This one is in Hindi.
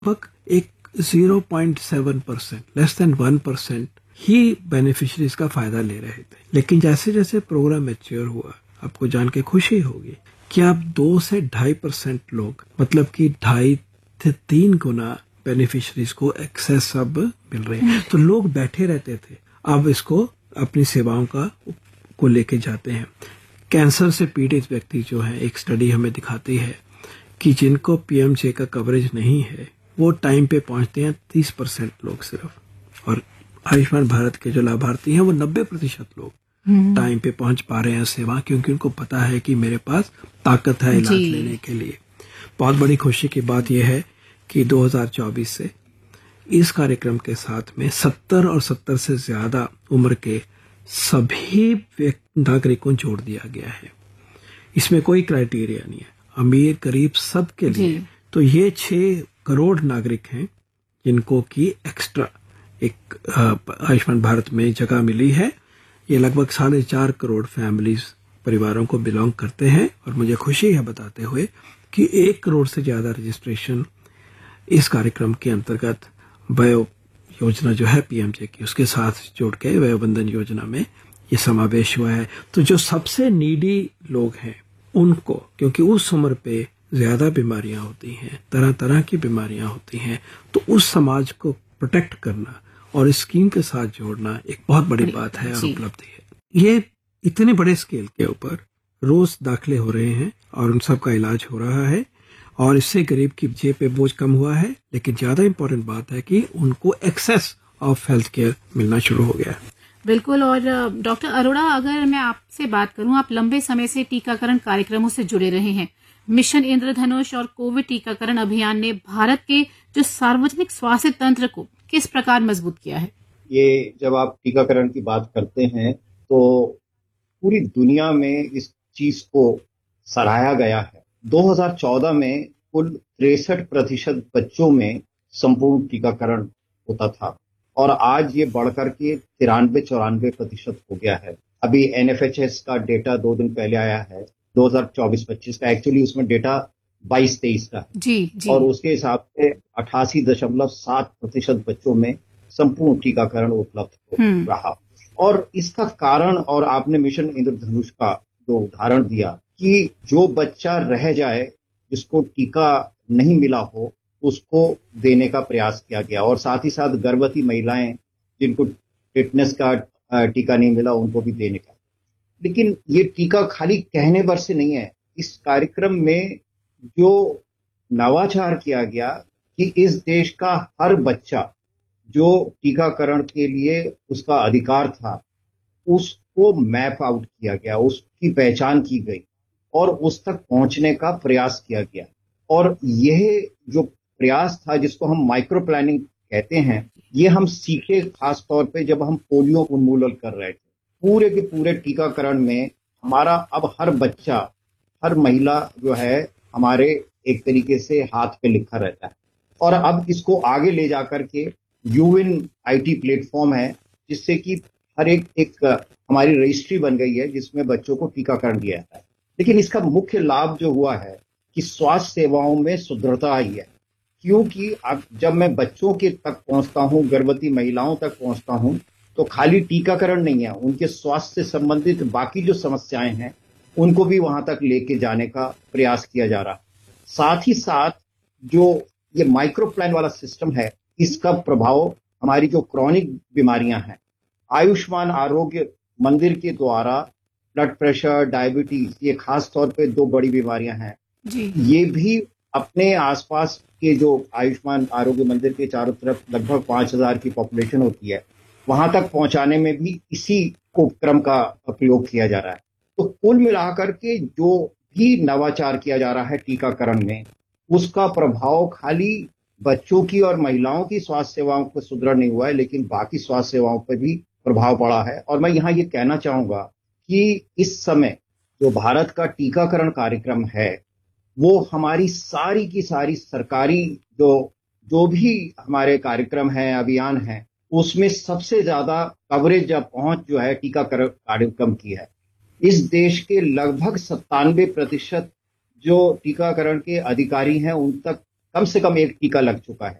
लगभग एक 0.7%, लेस देन 1% ही बेनिफिशरीज का फायदा ले रहे थे। लेकिन जैसे जैसे प्रोग्राम मैच्योर हुआ, आपको जान के खुशी होगी कि अब 2 से 2.5% लोग, मतलब कि 2.5 से 3 गुना बेनिफिशरीज को एक्सेस अब मिल रहे हैं। तो लोग बैठे रहते थे, अब इसको अपनी सेवाओं को लेके जाते हैं। कैंसर से पीड़ित व्यक्ति जो है, एक स्टडी हमें दिखाती है कि जिनको पीएमजे का कवरेज नहीं है वो टाइम पे पहुंचते हैं 30% लोग सिर्फ, और आयुष्मान भारत के जो लाभार्थी हैं वो 90% लोग टाइम पे पहुंच पा रहे हैं सेवा, क्योंकि उनको पता है कि मेरे पास ताकत है इलाज लेने के लिए। बहुत बड़ी खुशी की बात यह है कि 2024 से इस कार्यक्रम के साथ में 70 और 70 से ज्यादा उम्र के सभी नागरिकों जोड़ दिया गया है। इसमें कोई क्राइटेरिया नहीं है, अमीर गरीब सब के लिए। तो ये 6 करोड़ नागरिक हैं जिनको की एक्स्ट्रा एक आयुष्मान भारत में जगह मिली है। ये लगभग 4.5 करोड़ फैमिलीज, परिवारों को बिलोंग करते हैं। और मुझे खुशी है बताते हुए कि 1 करोड़ से ज्यादा रजिस्ट्रेशन इस कार्यक्रम के अंतर्गत वयो योजना जो है पीएमजे की, उसके साथ जोड़ के वयो बंधन योजना में ये समावेश हुआ है। तो जो सबसे नीडी लोग हैं उनको, क्योंकि उस उम्र पे ज्यादा बीमारियां होती हैं, तरह तरह की बीमारियां होती हैं, तो उस समाज को प्रोटेक्ट करना और इस स्कीम के साथ जोड़ना एक बहुत बड़ी बात है और उपलब्धि है। ये इतने बड़े स्केल के ऊपर रोज दाखिले हो रहे हैं और उन सब का इलाज हो रहा है, और इससे गरीब की जेब पे बोझ कम हुआ है। लेकिन ज्यादा इंपॉर्टेंट बात है कि उनको एक्सेस ऑफ हेल्थ केयर मिलना शुरू हो गया है। बिल्कुल। और डॉक्टर अरोड़ा, अगर मैं आपसे बात करूं, आप लंबे समय से टीकाकरण कार्यक्रमों से जुड़े रहे हैं। मिशन इंद्रधनुष और कोविड टीकाकरण अभियान ने भारत के जो सार्वजनिक स्वास्थ्य तंत्र को किस प्रकार मजबूत किया है? ये जब आप टीकाकरण की बात करते हैं तो पूरी दुनिया में इस चीज को सराहा गया है। 2014 में कुल 63% बच्चों में संपूर्ण टीकाकरण होता था और आज ये बढ़कर के 93-94% हो गया है। अभी एनएफएचएस का डेटा 2 दिन पहले आया है 2024-25 का, एक्चुअली उसमें डेटा 22-23 का है जी। और उसके हिसाब से 88.7% बच्चों में संपूर्ण टीकाकरण उपलब्ध हो रहा। और इसका कारण, और आपने मिशन इंद्रधनुष का जो उदाहरण दिया कि जो बच्चा रह जाए जिसको टीका नहीं मिला हो उसको देने का प्रयास किया गया, और साथ ही साथ गर्भवती महिलाएं जिनको टिटनेस का टीका नहीं मिला उनको भी देने का। लेकिन ये टीका खाली कहने भर से नहीं है। इस कार्यक्रम में जो नवाचार किया गया कि इस देश का हर बच्चा जो टीकाकरण के लिए उसका अधिकार था उसको मैप आउट किया गया, उसकी पहचान की गई और उस तक पहुंचने का प्रयास किया गया। और यह जो प्रयास था जिसको हम माइक्रो प्लानिंग कहते हैं, ये हम सीखे खास तौर पे जब हम पोलियो उन्मूलन कर रहे थे। पूरे के पूरे टीकाकरण में हमारा अब हर बच्चा, हर महिला जो है हमारे एक तरीके से हाथ पे लिखा रहता है। और अब इसको आगे ले जाकर के यूविन आईटी प्लेटफॉर्म है जिससे कि हर एक हमारी रजिस्ट्री बन गई है जिसमें बच्चों को टीकाकरण दिया जाता है। लेकिन इसका मुख्य लाभ जो हुआ है कि स्वास्थ्य सेवाओं में सुदृढ़ता आई है, क्योंकि अब जब मैं बच्चों के तक पहुंचता हूं, गर्भवती महिलाओं तक पहुंचता हूं, तो खाली टीकाकरण नहीं है, उनके स्वास्थ्य से संबंधित बाकी जो समस्याएं हैं उनको भी वहां तक लेके जाने का प्रयास किया जा रहा। साथ ही साथ जो ये माइक्रो प्लान वाला सिस्टम है, इसका प्रभाव हमारी जो क्रॉनिक बीमारियां हैं, आयुष्मान आरोग्य मंदिर के द्वारा ब्लड प्रेशर, डायबिटीज, ये खास तौर पे 2 बड़ी बीमारियां हैं जी। ये भी अपने आसपास के जो आयुष्मान आरोग्य मंदिर के चारों तरफ लगभग 5,000 की पॉपुलेशन होती है, वहां तक पहुंचाने में भी इसी उपक्रम का प्रयोग किया जा रहा है। तो कुल मिलाकर के जो भी नवाचार किया जा रहा है टीकाकरण में, उसका प्रभाव खाली बच्चों की और महिलाओं की स्वास्थ्य सेवाओं पर सुदृढ़ नहीं हुआ है, लेकिन बाकी स्वास्थ्य सेवाओं पर भी प्रभाव पड़ा है। और मैं यहाँ ये कहना चाहूंगा कि इस समय जो भारत का टीकाकरण कार्यक्रम है वो हमारी सारी की सारी सरकारी जो भी हमारे कार्यक्रम हैं, अभियान हैं, उसमें सबसे ज्यादा कवरेज या पहुंच जो है टीकाकरण कार्यक्रम की है। इस देश के लगभग 97% जो टीकाकरण के अधिकारी हैं उन तक कम से कम एक टीका लग चुका है।